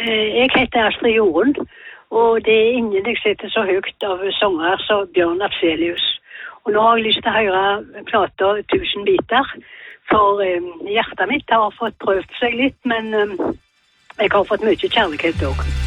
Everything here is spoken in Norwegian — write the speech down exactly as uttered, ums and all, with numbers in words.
Jeg heter Astrid Jorunn, og det er ingen jeg setter så høyt av sanger som Bjørn Afzelius. Og nå har jeg lyst til å høre plata Tusen biter, for um, hjertet mitt har fått prøvd seg litt, men um, jeg har fått mye kjærlighet også.